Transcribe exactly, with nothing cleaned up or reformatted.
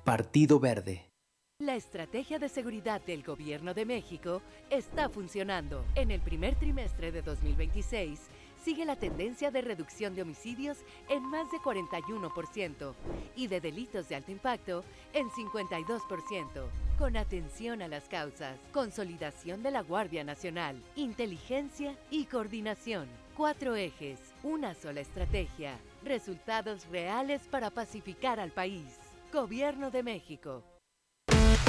Partido Verde. La estrategia de seguridad del Gobierno de México está funcionando. En el primer trimestre de dos mil veintiséis, sigue la tendencia de reducción de homicidios en más de cuarenta y uno por ciento y de delitos de alto impacto en cincuenta y dos por ciento. Con atención a las causas, consolidación de la Guardia Nacional, inteligencia y coordinación. Cuatro ejes, una sola estrategia, resultados reales para pacificar al país. Gobierno de México.